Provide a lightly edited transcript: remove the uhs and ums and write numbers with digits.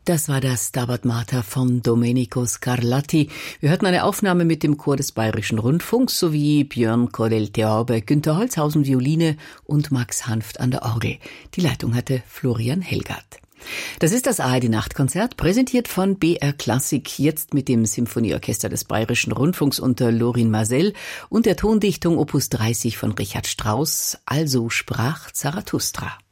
Das war das Stabat Mater von Domenico Scarlatti. Wir hörten eine Aufnahme mit dem Chor des Bayerischen Rundfunks sowie Björn Kordel-Theorbe, Günter Holzhausen Violine und Max Hanft an der Orgel. Die Leitung hatte Florian Helgert. Das ist das ARD-Nachtkonzert, präsentiert von BR Klassik, jetzt mit dem Symphonieorchester des Bayerischen Rundfunks unter Lorin Maazel und der Tondichtung Opus 30 von Richard Strauss, Also sprach Zarathustra.